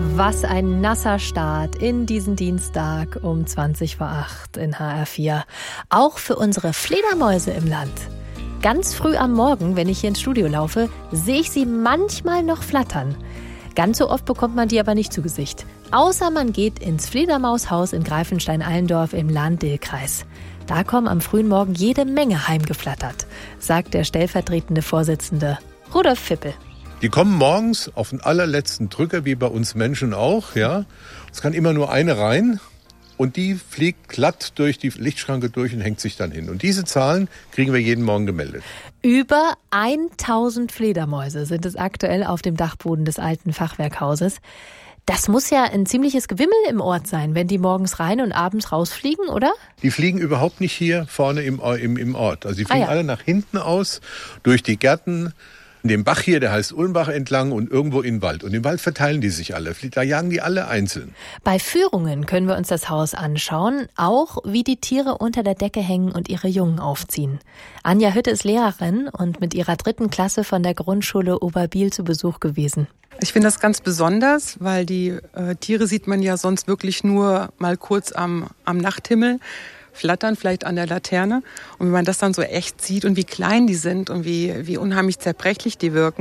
Was ein nasser Start in diesen Dienstag um 20:08 in HR4. Auch für unsere Fledermäuse im Land. Ganz früh am Morgen, wenn ich hier ins Studio laufe, sehe ich sie manchmal noch flattern. Ganz so oft bekommt man die aber nicht zu Gesicht. Außer man geht ins Fledermaushaus in Greifenstein-Allendorf im Lahn-Dill-Kreis. Da kommen am frühen Morgen jede Menge heimgeflattert, sagt der stellvertretende Vorsitzende Rudolf Fippel. Die kommen morgens auf den allerletzten Drücker, wie bei uns Menschen auch. Ja, es kann immer nur eine rein und die fliegt glatt durch die Lichtschranke durch und hängt sich dann hin. Und diese Zahlen kriegen wir jeden Morgen gemeldet. Über 1000 Fledermäuse sind es aktuell auf dem Dachboden des alten Fachwerkhauses. Das muss ja ein ziemliches Gewimmel im Ort sein, wenn die morgens rein und abends rausfliegen, oder? Die fliegen überhaupt nicht hier vorne im Ort. Also die fliegen alle nach hinten aus, durch die Gärten, den Bach hier, der heißt Ulmbach entlang und irgendwo in den Wald. Und im Wald verteilen die sich alle. Da jagen die alle einzeln. Bei Führungen können wir uns das Haus anschauen, auch wie die Tiere unter der Decke hängen und ihre Jungen aufziehen. Anja Hütte ist Lehrerin und mit ihrer 3. Klasse von der Grundschule Oberbiel zu Besuch gewesen. Ich finde das ganz besonders, weil die Tiere sieht man ja sonst wirklich nur mal kurz am Nachthimmel flattern, vielleicht an der Laterne. Und wenn man das dann so echt sieht und wie klein die sind und wie unheimlich zerbrechlich die wirken,